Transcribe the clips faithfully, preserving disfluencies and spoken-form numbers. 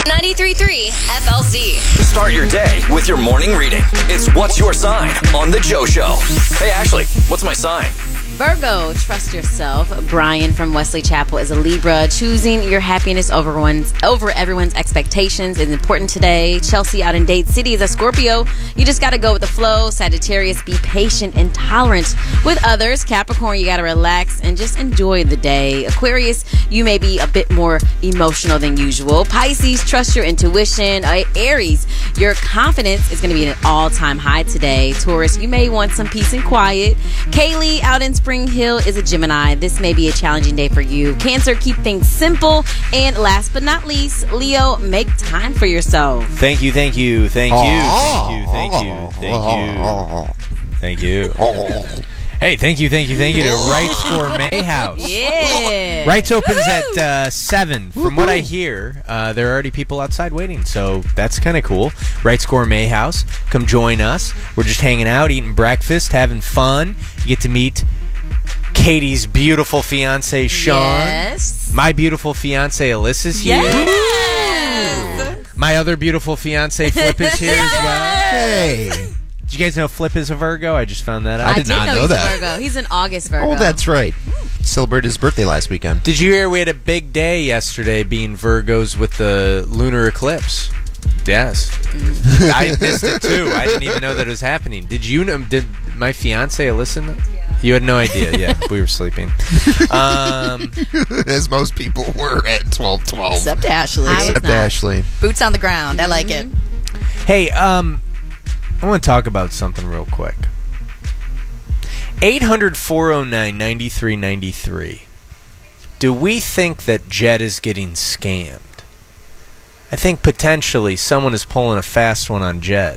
ninety-three point three F L Z. Start your day with your morning reading. It's What's Your Sign on The Joe Show. Hey, Ashley, what's my sign? Virgo, trust yourself. Brian from Wesley Chapel is a Libra. Choosing your happiness over one's over everyone's expectations is important today. Chelsea out in Dade City is a Scorpio. You just got to go with the flow. Sagittarius, be patient and tolerant with others. Capricorn, you got to relax and just enjoy the day. Aquarius, you may be a bit more emotional than usual. Pisces, trust your intuition. Uh, Aries, your confidence is going to be at an all-time high today. Taurus, you may want some peace and quiet. Kaylee out in Spring Hill is a Gemini. This may be a challenging day for you. Cancer, keep things simple. And last but not least, Leo, make time for yourself. Thank you, thank you, thank you, thank you, thank you, thank you, thank you. Hey, thank you, thank you, thank you to Wright's Gourmet House. Yeah. Wright's opens at uh, seven. From what I hear, uh, there are already people outside waiting, so that's kind of cool. Wright's Gourmet House. Come join us. We're just hanging out, eating breakfast, having fun. You get to meet Katie's beautiful fiance, Sean. Yes. My beautiful fiance, Alyssa's here. Yes. My other beautiful fiance, Flip, is here as well. Hey. Did you guys know Flip is a Virgo? I just found that out. I did not know, know he's that. A Virgo. He's an August Virgo. Oh, that's right. Celebrated his birthday last weekend. Did you hear we had a big day yesterday being Virgos with the lunar eclipse? Yes. I missed it too. I didn't even know that it was happening. Did you know? Did my fiance listen? You had no idea. Yeah, we were sleeping. Um, As most people were at twelve twelve. Except Ashley. I was Except not. Ashley. Boots on the ground. I like it. hey, um, I want to talk about something real quick. eight hundred, four oh nine, nine three nine three. Do we think that Jed is getting scammed? I think potentially someone is pulling a fast one on Jed.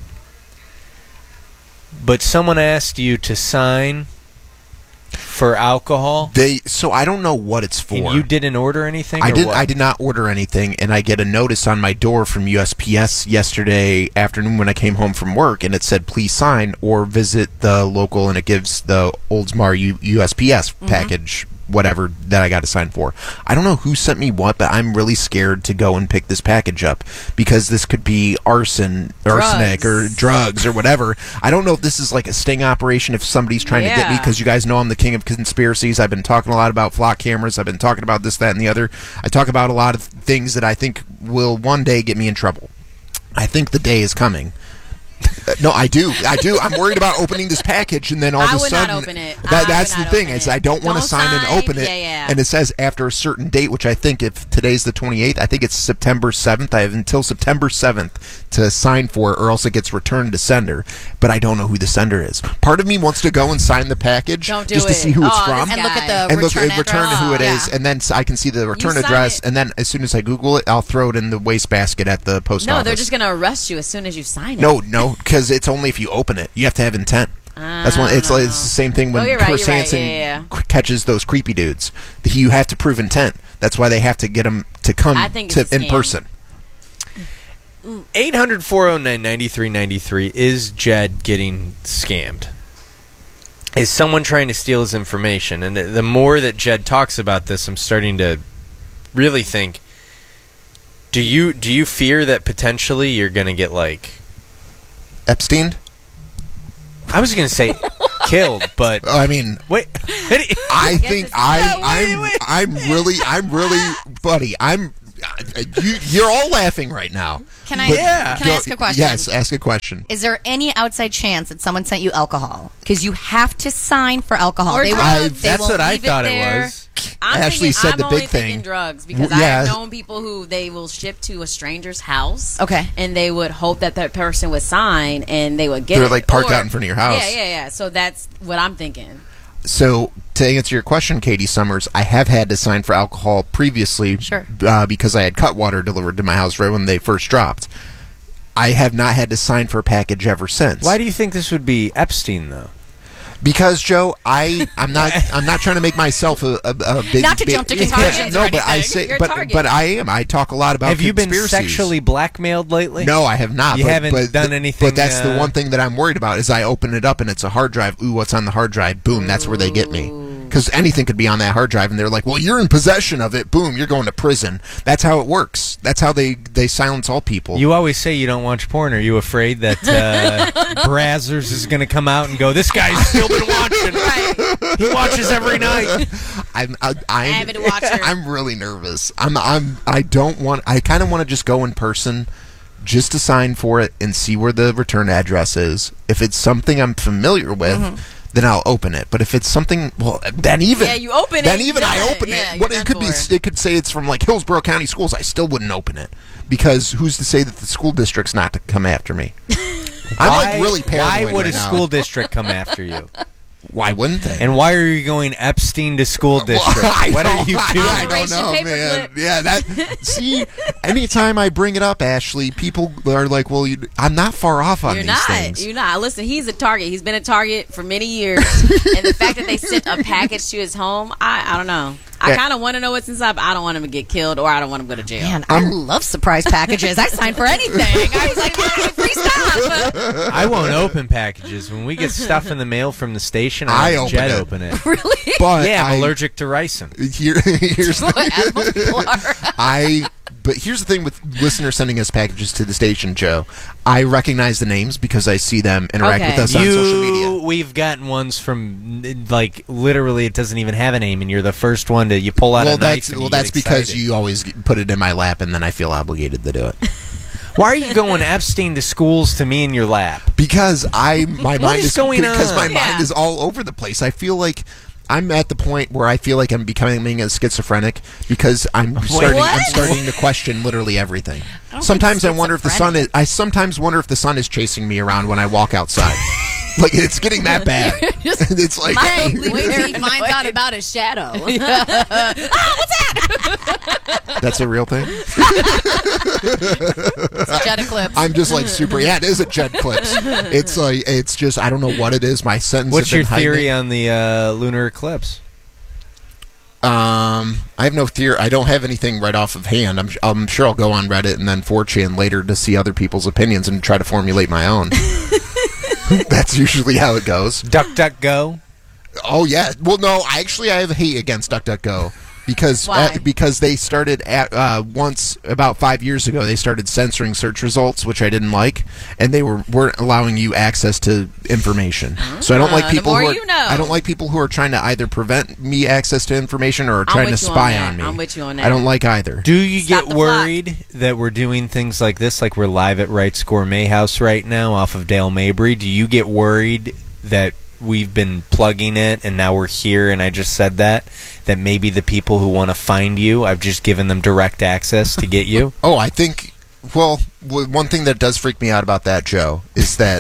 But someone asked you to sign for alcohol. They so I don't know what it's for. And you didn't order anything? I or did. what? I did not order anything, and I get a notice on my door from U S P S yesterday afternoon when I came home from work, and it said, "Please sign or visit the local," and it gives the Oldsmar U- USPS Mm-hmm. package, whatever that I got to sign for. I don't know who sent me what, but I'm really scared to go and pick this package up because this could be arson, arsenic, or drugs or whatever. I don't know if this is like a sting operation. If somebody's trying to get me, Yeah. because you guys know I'm the king of conspiracies. I've been talking a lot about flock cameras. I've been talking about this, that, and the other. I talk about a lot of things that I think will one day get me in trouble. I think the day is coming. Uh, no, I do. I do. I'm worried about opening this package, and then all I of a would not sudden, open it. I that, would that's the not thing. open Is it. I don't want to Don't sign and sign. open it, Yeah, yeah. and it says after a certain date, which I think if today's the twenty-eighth, I think it's September seventh. I have until September seventh to sign for it, or else it gets returned to sender. But I don't know who the sender is. Part of me wants to go and sign the package Don't do just to it. see who it's Oh, from. this And look guy. at the and look return at return to address. who it Oh, is, yeah. and then s- I can see the return sign address, it. and then as soon as I Google it, I'll throw it in the wastebasket at the post No, office. they're just going to arrest you as soon as you sign it. No, no, because it's only if you open it. You have to have intent. That's one. It's, like, it's the same thing when Oh, you're right, Chris you're right. Hansen Yeah, yeah, yeah. c- catches those creepy dudes. You have to prove intent. That's why they have to get them to come I think to it's a in scam. person. eight hundred, four oh nine, nine three nine three. Is Jed getting scammed? Is someone trying to steal his information? And the, the more that Jed talks about this, I'm starting to really think, do you do you fear that potentially you're going to get, like, Epstein. I was going to say killed, but Oh, I mean, wait. I think it's- I, No, wait, I'm, wait. I'm really, I'm really, buddy. I'm. You, you're all laughing right now. Can I, But Yeah. can I go- ask a question? Yes, ask a question. Is there any outside chance that someone sent you alcohol? Because you have to sign for alcohol. Or They will- drugs. they That's will what I leave it thought it there. was. I'm Ashley thinking, said I'm the only big thinking thing. drugs because W- yeah. I've known people who they will ship to a stranger's house. Okay. And they would hope that that person would sign and they would get They're, it. like, parked Or- out in front of your house. Yeah, yeah, yeah. So that's what I'm thinking. So, to answer your question, Katie Summers, I have had to sign for alcohol previously Sure. uh, because I had Cutwater delivered to my house right when they first dropped. I have not had to sign for a package ever since. Why do you think this would be Epstein, though? Because Joe, I I'm not I'm not trying to make myself a, a, a big Not to big, jump to yeah, conclusions no, or but I anything. say, You're a but target. but I am. I talk a lot about. Have you been conspiracies. sexually blackmailed lately? No, I have not. You but, haven't but done th- anything, But that's the uh, one thing that I'm worried about is I open it up and it's a hard drive. Ooh, what's on the hard drive? Boom, that's where they get me. because anything could be on that hard drive, and they're like, well, you're in possession of it. Boom, you're going to prison. That's how it works. That's how they, they silence all people. You always say you don't watch porn. Are you afraid that uh, Brazzers is going to come out and go, this guy's still been watching? Right. He watches every night. I'm, I, I'm, Avid watcher. I'm really nervous. I'm, I'm, I don't want, I kind of want to just go in person, just to sign for it and see where the return address is. If it's something I'm familiar with, mm-hmm. then I'll open it. But if it's something, well, then even yeah, you open it. Then even I open yeah, it. What it could be, it. it could say it's from like Hillsborough County Schools. I still wouldn't open it because who's to say that the school district's not to come after me? I'm why, like really paranoid. Why would right a now. school district come after you? Why wouldn't they? And why are you going Epstein to school district? Well, what are you I, doing? I don't know, man. Yeah, that. See, anytime I bring it up, Ashley, people are like, "Well, you, I'm not far off on You're these not. things." You're not. Listen, he's a target. He's been a target for many years, and the fact that they sent a package to his home, I, I don't know. I kind of want to know what's inside, but I don't want him to get killed or I don't want him to go to jail. Man, I love surprise packages. I signed for anything. I was like, yeah, free stuff. I won't open packages. When we get stuff in the mail from the station, I I open Jet it. open it. Really? But Yeah, I'm I, allergic to ricin. Here, here's What the, animals people are. I. But here's the thing with listeners sending us packages to the station, Joe. I recognize the names because I see them interact Okay. with us on You, social media. we've gotten ones from like literally it doesn't even have a name, and you're the first one to you pull out Well, a knife. that's and well, you that's get because excited. you always put it in my lap, and then I feel obligated to do it. Why are you going Epstein to schools to me in your lap? Because I my mind is is going because my on? mind Yeah. is all over the place. I feel like I'm at the point where I feel like I'm becoming a schizophrenic because I'm starting I'm What? starting to question literally everything. don't Sometimes I think wonder if the sun is I sometimes wonder if the sun is chasing me around when I walk outside. Like it's getting that bad. It's like My- Wait till he finds out about his shadow. that's a real thing. Jet eclipse. I'm just like super. Yeah, it is a jet clips. It's like it's just I don't know what it is. My sentence. What's have your been hiding theory it. on the uh, lunar eclipse? Um, I have no theory. I don't have anything right off of hand. I'm, I'm sure I'll go on Reddit and then four chan later to see other people's opinions and try to formulate my own. That's usually how it goes. Duck, duck, go. Oh yeah. Well, no. I actually I have hate against DuckDuckGo because Why? uh, because they started at uh, once about five years ago. They started censoring search results, which I didn't like, and they were weren't allowing you access to information. So I don't like Ah, the people more who are, you know. I don't like people who are trying to either prevent me access to information or are trying to with you on spy that. on me. I'm with you on that. I don't like either. Do you Stop get the clock. worried that we're doing things like this, like we're live at Wright's Gourmet House right now off of Dale Mabry? Do you get worried that we've been plugging it and now we're here and I just said that, that maybe the people who want to find you, I've just given them direct access to get you? Oh, I think. Well, w- one thing that does freak me out about that, Joe, is that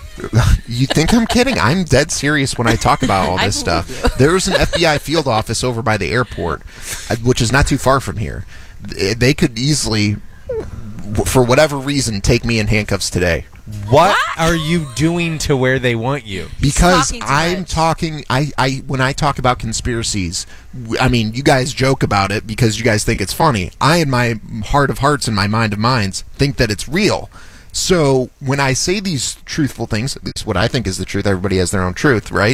you think I'm kidding? I'm dead serious when I talk about all I this believe stuff. There's an F B I field office over by the airport, uh, which is not too far from here. Th- They could easily, w- for whatever reason, take me in handcuffs today. What are you doing to where they want you? Because talking too I'm much. talking, I, I when I talk about conspiracies, w- I mean, you guys joke about it because you guys think it's funny. I, in my heart of hearts and my mind of minds, think that it's real. So when I say these truthful things, it's what I think is the truth. Everybody has their own truth, right?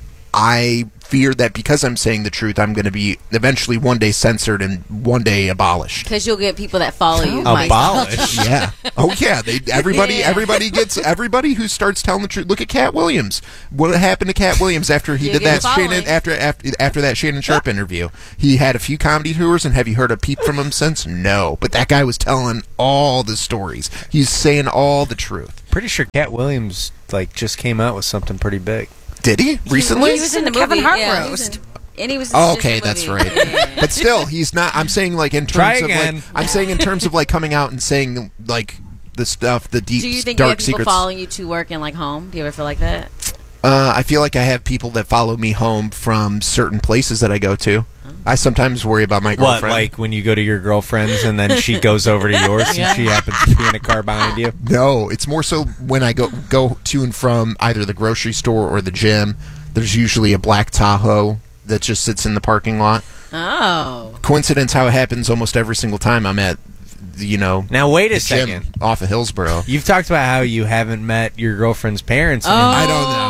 I fear that because I'm saying the truth, I'm going to be eventually one day censored and one day abolished. Because you'll get people that follow you. my Abolish. Yeah. Oh yeah. They everybody Yeah. everybody gets everybody who starts telling the truth. Look at Cat Williams. What happened to Cat Williams after he You did get that Shannon following. after after after that Shannon Sharp interview? He had a few comedy tours, and have you heard a peep from him since? No. But that guy was telling all the stories. He's saying all the truth. Pretty sure Cat Williams like just came out with something pretty big. Did he recently? He was in the Kevin movie. Hart yeah, he was roast. in- And he was. Oh, just in okay, the that's movie. right. Yeah. But still, he's not. I'm saying like in terms Try of again. like I'm saying in terms of like coming out and saying like the stuff, the deep, Do you think you dark have people secrets. following you to work and like home? Do you ever feel like that? Uh, I feel like I have people that follow me home from certain places that I go to. I sometimes worry about my What, girlfriend. like when you go to your girlfriend's and then she goes over to yours and she happens to be in a car behind you? No, it's more so when I go go to and from either the grocery store or the gym. There's usually a black Tahoe that just sits in the parking lot. Oh. Coincidence how it happens almost every single time I'm at, you know, Now wait a the gym second. off of Hillsborough. You've talked about how you haven't met your girlfriend's parents. Oh. I mean, I don't know.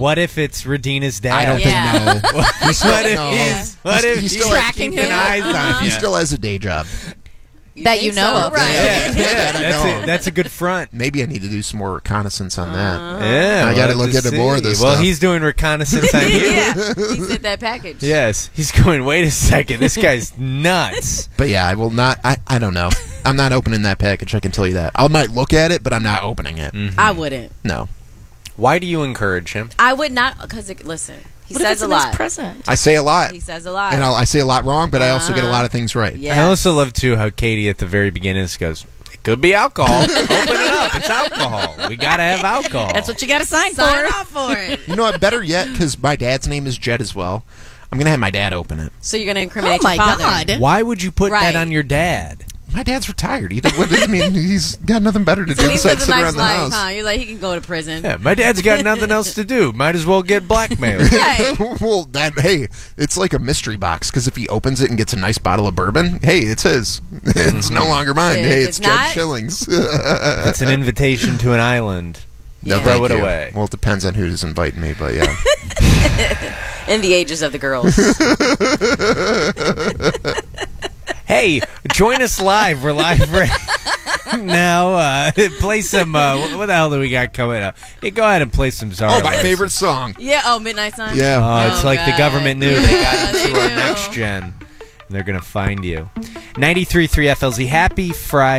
What if it's Radina's dad? I don't Yeah. think no. He's What if no. he's, what if He's he's, still tracking keeping him? eyes on He you? still has a day job. That you know of. Right. Yeah, yeah, I that's know. a, that's a good front. Maybe I need to do some more reconnaissance on that. Yeah, I gotta we'll look have to into more of see. this Well, stuff. he's doing reconnaissance on you. Yeah. He sent that package. Yes, he's going. Wait a second, this guy's nuts. But yeah, I will not. I, I don't know. I'm not opening that package. I can tell you that. I might look at it, but I'm not opening it. I wouldn't. No. Why do you encourage him? I would not, because, listen, he What if says it's a a nice lot. present? I say a lot, He says a lot. and I'll, I say a lot wrong, but I also get a lot of things right. Yeah. I also love too how Katie at the very beginning just goes, "It could be alcohol. Open it up. It's alcohol. We gotta have alcohol." That's what you got to sign Sign for. off for it. You know what? Better yet, because my dad's name is Jed as well. I'm gonna have my dad open it. So you're going to incriminate Oh my your father. God. Why would you put Right. that on your dad? My dad's retired. He does, what, I mean, he's got nothing better to do So he besides lives a sit nice around the life, house. huh? You're like, he can go to prison. Yeah, my dad's got nothing else to do. Might as well get blackmailed. Right. Well, that hey, it's like a mystery box because if he opens it and gets a nice bottle of bourbon, hey, it's his. It's no longer mine. If hey, it's it's Jed not- Shillings. It's an invitation to an island. No, Yeah. Throw thank it you. away. Well, it depends on who's inviting me, but yeah. In the ages of the girls. Hey, join us live. We're live right now. Uh, play some. Uh, what the hell do we got coming up? Hey, go ahead and play some Zara. Oh, my favorite song. Yeah, oh, Midnight Sun? Yeah. Oh, it's Oh, like the God. government knew they got Yeah, into they our knew. next gen. And they're gonna find you. ninety-three point three F L Z. Happy Friday.